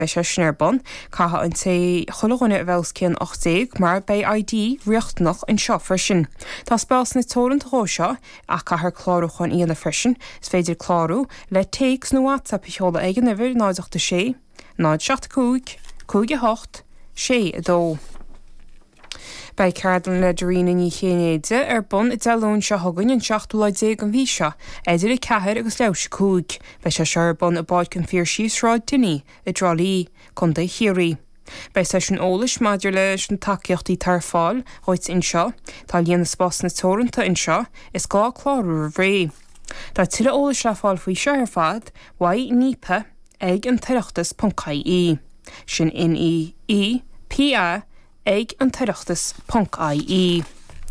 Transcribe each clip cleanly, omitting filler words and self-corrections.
Bei se snerbon, caha an sé chologone bhelscin 80 mar bei ID riochtnach an seo frisin. Tá spás na tóran róseo ach ca haar chlárú chun íana frisin, is féidir chlárú le takes nó WhatsApp i cheola aigen nifir 986 975 2 sé a dó. Bei cardan le dorína ní chénéide bon i delón se hagann an 7 an bhí seo, idir I cethir agus leis cúig, bei se seir bon a báid can fíor síosráid duine I drálí chun da chiaí. Bei se sin ólas maidir leis an takeíochtaí tar fáil roit inseo, tá líana spás na tóranta inseo is gá chlárú a bhré. Tá tuile ólas le fáil faoi seo ar fad, wai nípa ag an teireachtas.ie. Sin in PA ag an teireachtas.ie.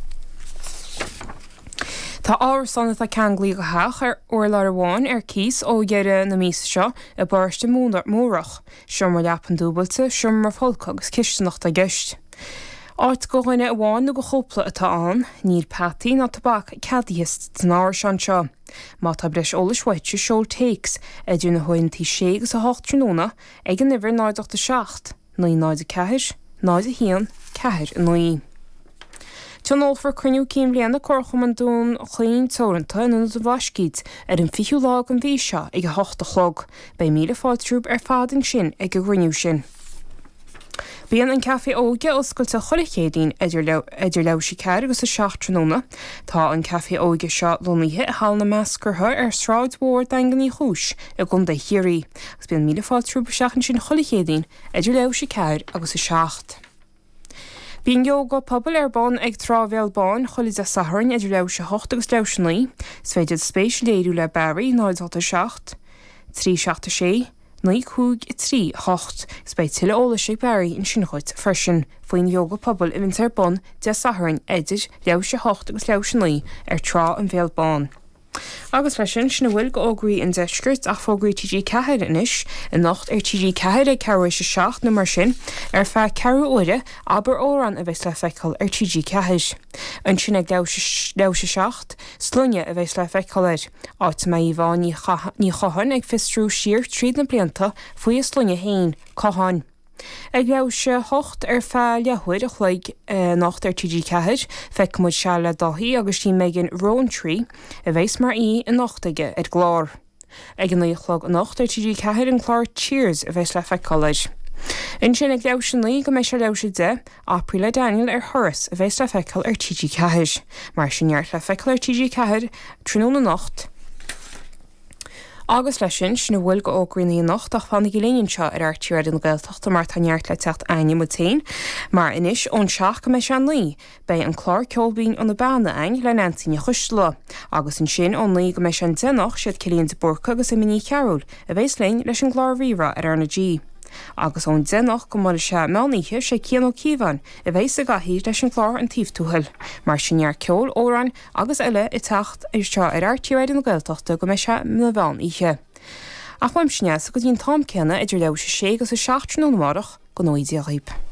Tá áir sanna a ceanglí go heach ar orlar amháin ar cís ó dheire na míos seo a barste mórach, siom mar leapan dúbalta, siom mar fólca agus cisteannacht a gist. Áit go chuine amháin nó go chopla atá an, níl patí ná tabbac cadíist den áir sean seo. Má tá breis ólas weite seol takes a dún na hointí 6 a 8 tróna ag an nifir 9 9 ceithir, 9 hían, ceithir a 9. Tún for cruniú cím bliana corchum an dún chlín tóranta in an bhaiscíd ar an fiú lág an bhí seo ag a 8 chlog, bei míle fáiltrúb ar fádin sin ag a gruniú sin. Bíon an cafe óge oscailte cholichédín idir leisi ceir agus a 7 tróna, tá an cafe óge seo loníthe a hall na meascurtha ar sráid mhór dangan í chúis a gun de hiirí, agus bíon míle fáiltrúb seachan sin cholichédín idir leisi ceir agus a 7. Bíon yoga pobl ar bon ag trábhéal bán cholis a saharn idir leisi 8 agus leisi 9, sfeidir spéis léirú le Barry 9 3 6 9 3 8 spé tiile ólas sé Barry in sin chuid frisin faoin yoga pobl I vintar bon de saharn idir leisi 8 agus leisi 9 ar trá an bhéal bán. Agus frisin sinna bhfuil go ógraí in deisgurt ach fógraí TG ceithir inis, in nacht ar TG ceithir ag ceir se 7 na mar sin ar fe ceir uire aber óran a bheits le feiceáil ar TG ceithir. An sin ag leise 7, slunne a bheits le feiceáil áit me I bhá ní chohann ag fistrú siar tríd na blianta faoi a slunne hain chohann. Ag leise 8 ar fe lehuiid a chluig nacht ar TG ceithir, feic muid se le dahí agus tí megan Rowntree a bheits mar í in nachtaige ar glár. Ag an chlog nacht ar TG ceithir an chlár Cheers a bheits le feiceáil. In sin ag leise lí go mé se leise de April Daniel ar thuras a bheits le feiceáil ar TG ceithir, mar sinneart le feiceáil ar TG ceithir tróna nacht. Agus leis sin na bhfuil go ógraí nacht ach fanna léonn seo ar airtíir an Gaeltachta mar táneart le techt aine mutain, mar inis ón seach go mé se an lí, bei an chlár ceolbín an na banna ein le nantaine chusla, agus in sin ón lí go mé se an denach siad cilíonn de borca agus miní ceúil a bheits lein leis an glár riomhra ar na G. Agus ón denach go mar se meáníthe sé cían ó cíhan a bheits a gathí leis an chlár an tíomhtúthil, mar sinnear ceol óran agus eile I techt ar seo ar airtíir an Gaeltachta go mé se na bhean ihe. Ach bhaim sinne go dtíon tám cena idir leise 6 agus a 7 nó marach go nóidí a riib.